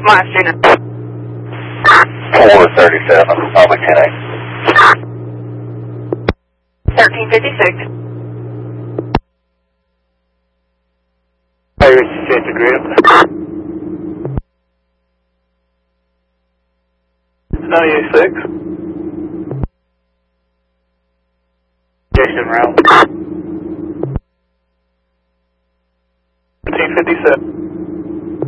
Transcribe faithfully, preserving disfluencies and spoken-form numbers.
Last unit. four thirty-seven, I'll be ten eight. thirteen fifty-six. Hey, Richard, check the grid. ninety-eight six. Jason route. thirteen fifty-seven.